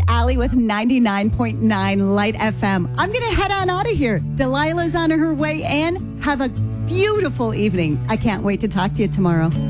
Allie with 99.9 Light FM. I'm going to head on out of here. Delilah's on her way in. Have a beautiful evening. I can't wait to talk to you tomorrow.